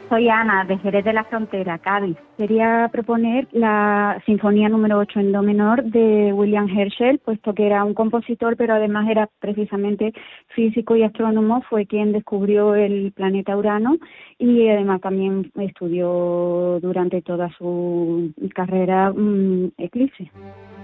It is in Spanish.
Soy Ana, de Jerez de la Frontera, Cádiz. Quería proponer la Sinfonía número 8 en Do menor de William Herschel, puesto que era un compositor, pero además era precisamente físico y astrónomo, fue quien descubrió el planeta Urano y además también estudió durante toda su carrera eclipses.